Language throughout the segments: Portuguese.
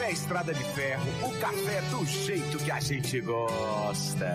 Café Estrada de Ferro, o café do jeito que a gente gosta.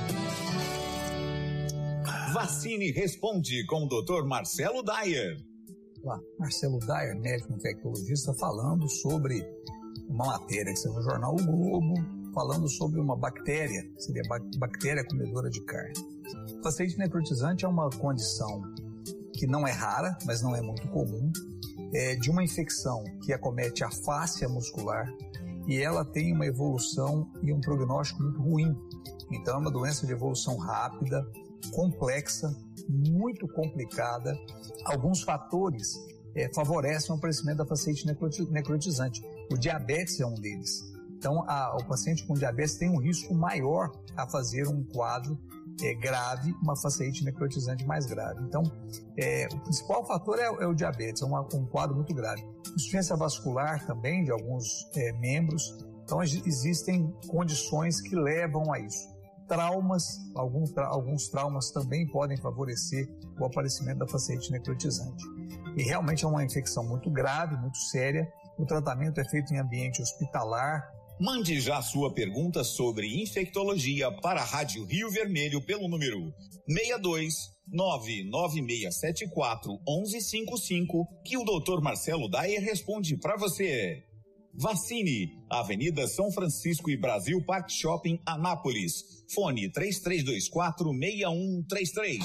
Vacine Responde com o Dr. Marcelo Dyer. Olá, Marcelo Dyer, médico infectologista, falando sobre uma matéria que saiu no jornal O Globo, falando sobre uma bactéria, seria bactéria comedora de carne. Facete necrotizante é uma condição que não é rara, mas não é muito comum, de uma infecção que acomete a fáscia muscular e ela tem uma evolução e um prognóstico muito ruim. Então é uma doença de evolução rápida, complexa, muito complicada. Alguns fatores favorecem o aparecimento da facete necrotizante. O diabetes é um deles. Então o paciente com diabetes tem um risco maior a fazer um quadro grave, uma facete necrotizante mais grave. Então, o principal fator é o diabetes, é um quadro muito grave. Insuficiência vascular também de alguns membros. Então, existem condições que levam a isso. Traumas, alguns traumas também podem favorecer o aparecimento da facete necrotizante. E realmente é uma infecção muito grave, muito séria. O tratamento é feito em ambiente hospitalar. Mande já sua pergunta sobre infectologia para a Rádio Rio Vermelho pelo número 62-99674-1155 que o Dr. Marcelo Dyer responde para você. Vacine, Avenida São Francisco e Brasil Park Shopping, Anápolis. Fone 3324-6133.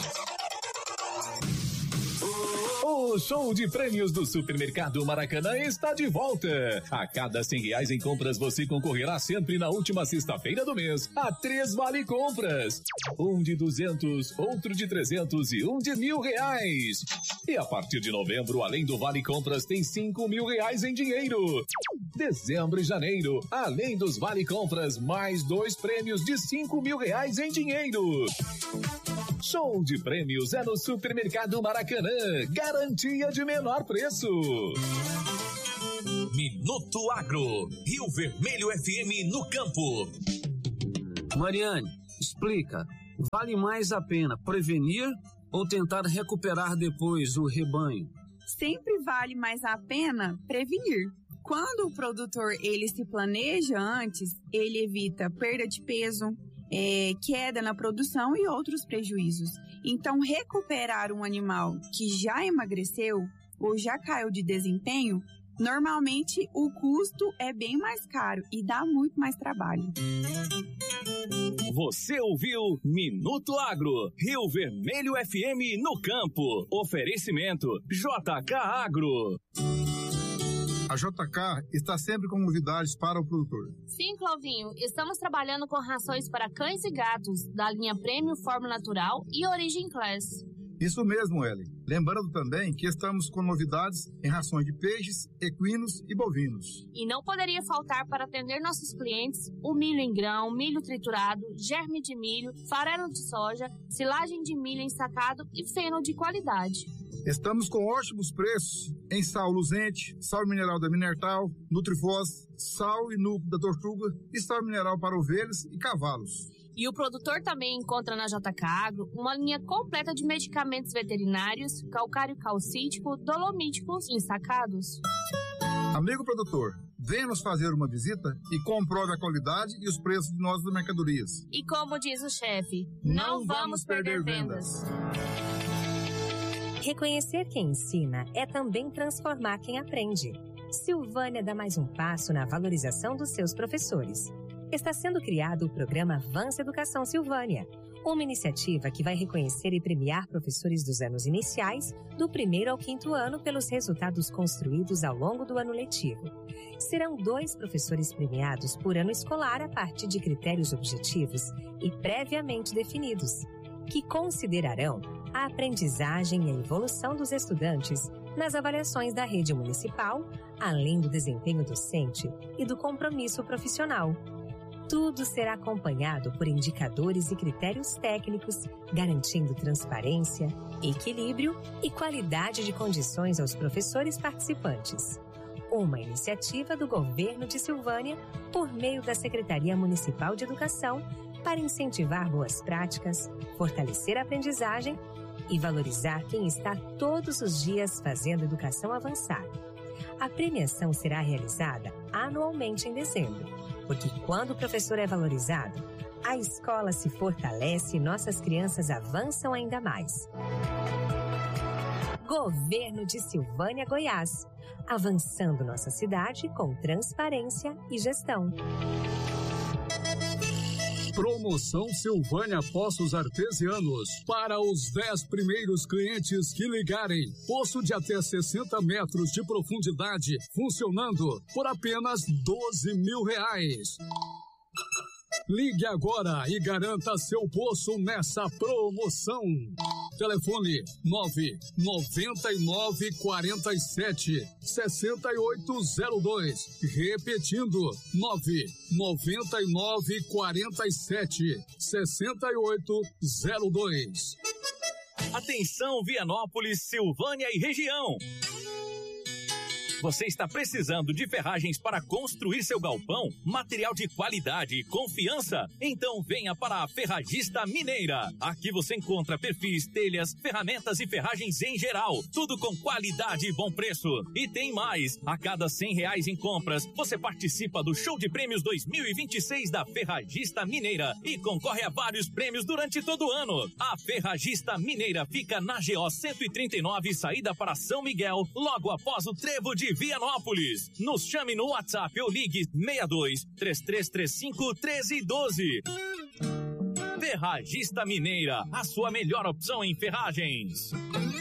O show de prêmios do Supermercado Maracanã está de volta. A cada R$100 em compras, você concorrerá sempre na última sexta-feira do mês a 3 vale compras. Um de 200, outro de 300 e um de R$1.000. E a partir de novembro, além do vale compras, tem R$5.000 em dinheiro. Dezembro e janeiro, além dos vale compras, mais 2 prêmios de R$5.000 em dinheiro. Show de prêmios é no Supermercado Maracanã. Garantia de menor preço. Minuto Agro. Rio Vermelho FM no campo. Mariane, explica. Vale mais a pena prevenir ou tentar recuperar depois o rebanho? Sempre vale mais a pena prevenir. Quando o produtor ele se planeja antes, ele evita perda de peso, queda na produção e outros prejuízos. Então, recuperar um animal que já emagreceu ou já caiu de desempenho, normalmente o custo é bem mais caro e dá muito mais trabalho. Você ouviu Minuto Agro, Rio Vermelho FM no campo. Oferecimento JK Agro. A JK está sempre com novidades para o produtor. Sim, Clovinho, estamos trabalhando com rações para cães e gatos, da linha Premium Fórmula Natural e Origin Class. Isso mesmo, Ellen. Lembrando também que estamos com novidades em rações de peixes, equinos e bovinos. E não poderia faltar para atender nossos clientes o milho em grão, milho triturado, germe de milho, farelo de soja, silagem de milho ensacado e feno de qualidade. Estamos com ótimos preços em sal luzente, sal mineral da Minertal, Nutrifós, sal e núcleo da Tortuga e sal mineral para ovelhas e cavalos. E o produtor também encontra na JK Agro uma linha completa de medicamentos veterinários, calcário calcítico, dolomíticos e ensacados. Amigo produtor, venha nos fazer uma visita e comprove a qualidade e os preços de nossas mercadorias. E como diz o chefe, não vamos perder vendas. Reconhecer quem ensina é também transformar quem aprende. Silvânia dá mais um passo na valorização dos seus professores. Está sendo criado o programa Avança Educação Silvânia, uma iniciativa que vai reconhecer e premiar professores dos anos iniciais, do 1º ao 5º ano, pelos resultados construídos ao longo do ano letivo. Serão 2 professores premiados por ano escolar a partir de critérios objetivos e previamente definidos, que considerarão a aprendizagem e a evolução dos estudantes nas avaliações da rede municipal, além do desempenho docente e do compromisso profissional. Tudo será acompanhado por indicadores e critérios técnicos, garantindo transparência, equilíbrio e qualidade de condições aos professores participantes. Uma iniciativa do Governo de Silvânia, por meio da Secretaria Municipal de Educação, para incentivar boas práticas, fortalecer a aprendizagem e valorizar quem está todos os dias fazendo educação avançar. A premiação será realizada anualmente em dezembro, porque quando o professor é valorizado, a escola se fortalece e nossas crianças avançam ainda mais. Governo de Silvânia, Goiás. Avançando nossa cidade com transparência e gestão. Promoção Silvânia Poços Artesianos. Para os 10 primeiros clientes que ligarem. Poço de até 60 metros de profundidade, funcionando por apenas R$12.000. Ligue agora e garanta seu poço nessa promoção. Telefone 99947-6802. Repetindo, 99947-6802. Atenção, Vianópolis, Silvânia e região. Você está precisando de ferragens para construir seu galpão? Material de qualidade e confiança? Então venha para a Ferragista Mineira. Aqui você encontra perfis, telhas, ferramentas e ferragens em geral. Tudo com qualidade e bom preço. E tem mais. A cada R$100 em compras, você participa do Show de Prêmios 2026 da Ferragista Mineira e concorre a vários prêmios durante todo o ano. A Ferragista Mineira fica na GO 139, saída para São Miguel, logo após o Trevo de Vianópolis. Nos chame no WhatsApp ou ligue 62-3335-1312. Ferragista Mineira, a sua melhor opção em ferragens.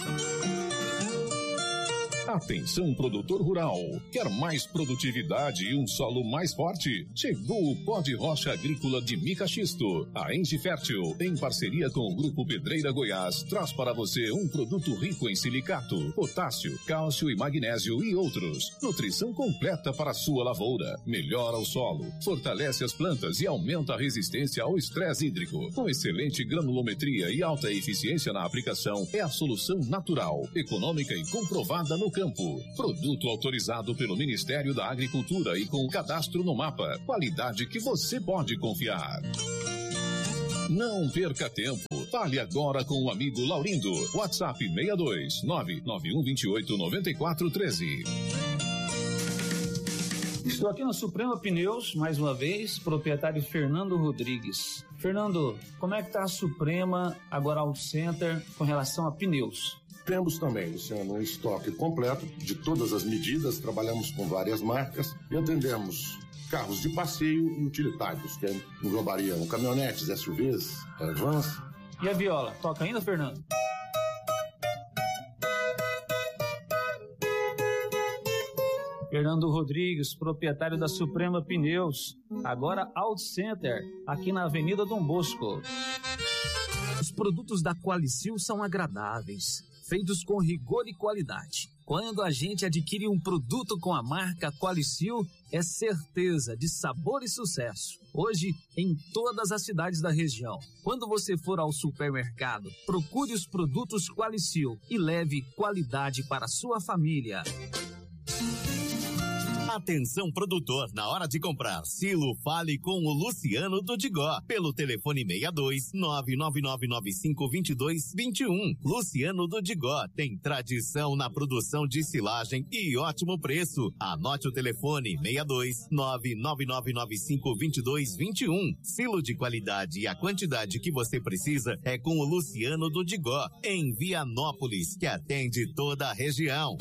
Atenção, produtor rural. Quer mais produtividade e um solo mais forte? Chegou o pó de rocha agrícola de mica xisto. A Engie Fértil, em parceria com o Grupo Pedreira Goiás, traz para você um produto rico em silicato, potássio, cálcio e magnésio e outros. Nutrição completa para a sua lavoura. Melhora o solo, fortalece as plantas e aumenta a resistência ao estresse hídrico. Com excelente granulometria e alta eficiência na aplicação, é a solução natural, econômica e comprovada no campo. Produto autorizado pelo Ministério da Agricultura e com o cadastro no mapa. Qualidade que você pode confiar. Não perca tempo. Fale agora com o amigo Laurindo. WhatsApp 62 99128 9413. Estou aqui na Suprema Pneus, mais uma vez, proprietário Fernando Rodrigues. Fernando, como é que está a Suprema, agora Auto Center, com relação a pneus? Temos também, Luciano, um estoque completo de todas as medidas, trabalhamos com várias marcas e atendemos carros de passeio e utilitários, que englobariam caminhonetes, SUVs, vans. E a viola, toca ainda, Fernando? Fernando Rodrigues, proprietário da Suprema Pneus, agora Auto Center, aqui na Avenida Dom Bosco. Os produtos da Qualicil são agradáveis, feitos com rigor e qualidade. Quando a gente adquire um produto com a marca Qualicil, é certeza de sabor e sucesso. Hoje, em todas as cidades da região. Quando você for ao supermercado, procure os produtos Qualicil e leve qualidade para a sua família. Atenção, produtor, na hora de comprar silo, fale com o Luciano do Digó, pelo telefone 62 999952221. Luciano do Digó tem tradição na produção de silagem e ótimo preço. Anote o telefone 62 999952221. Silo de qualidade e a quantidade que você precisa é com o Luciano do Digó, em Vianópolis, que atende toda a região.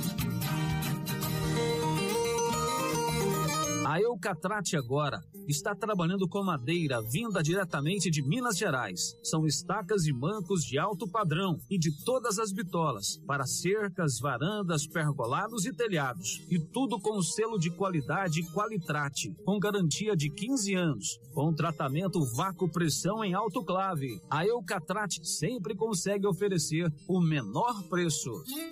A Eucatrate agora está trabalhando com madeira vinda diretamente de Minas Gerais. São estacas e mancos de alto padrão e de todas as bitolas, para cercas, varandas, pergolados e telhados. E tudo com o selo de qualidade Qualitrate, com garantia de 15 anos, com tratamento vácuo-pressão em autoclave. A Eucatrate sempre consegue oferecer o menor preço.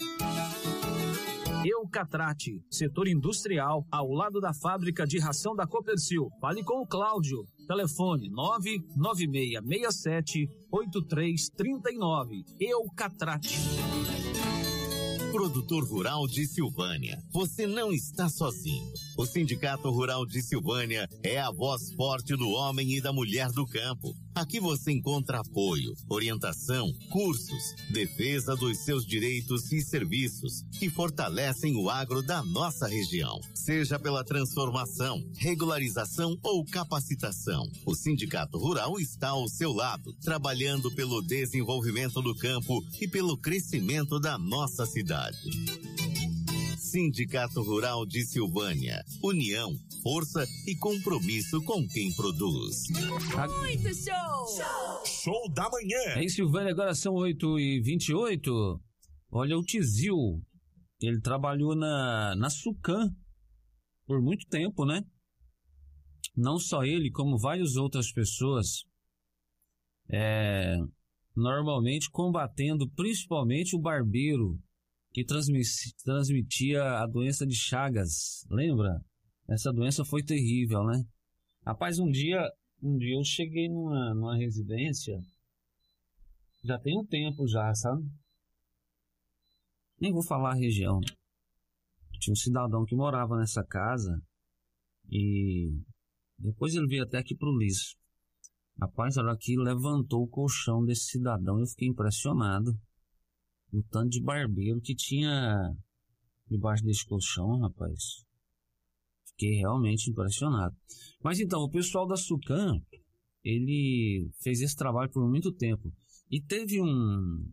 Eucatrate, setor industrial, ao lado da fábrica de ração da Copercil. Fale com o Cláudio. Telefone 996738339. Eucatrate. Produtor Rural de Silvânia, você não está sozinho. O Sindicato Rural de Silvânia é a voz forte do homem e da mulher do campo. Aqui você encontra apoio, orientação, cursos, defesa dos seus direitos e serviços que fortalecem o agro da nossa região. Seja pela transformação, regularização ou capacitação, o Sindicato Rural está ao seu lado, trabalhando pelo desenvolvimento do campo e pelo crescimento da nossa cidade. Sindicato Rural de Silvânia. União, força e compromisso com quem produz. Muito show! Show da manhã! Em Silvânia agora são 8h28. Olha, o Tizil, ele trabalhou na Sucan por muito tempo, né? Não só ele, como várias outras pessoas. Normalmente combatendo principalmente o barbeiro, que transmitia a doença de Chagas, lembra? Essa doença foi terrível, né? Rapaz, um dia eu cheguei numa residência, já tem um tempo já, sabe? Nem vou falar a região. Tinha um cidadão que morava nessa casa e depois ele veio até aqui pro Liso. Rapaz, olha aqui, levantou o colchão desse cidadão, eu fiquei impressionado. O tanto de barbeiro que tinha debaixo desse colchão, rapaz. Fiquei realmente impressionado. Mas então, o pessoal da Sucan, ele fez esse trabalho por muito tempo. E teve um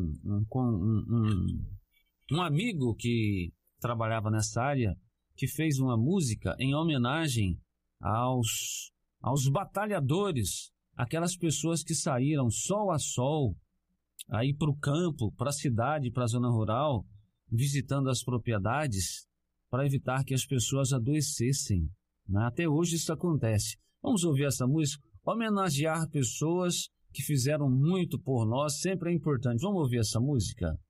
amigo que trabalhava nessa área, que fez uma música em homenagem aos batalhadores, aquelas pessoas que saíram sol a sol, aí para o campo, para a cidade, para a zona rural, visitando as propriedades, para evitar que as pessoas adoecessem, né? Até hoje isso acontece. Vamos ouvir essa música? Homenagear pessoas que fizeram muito por nós sempre é importante. Vamos ouvir essa música?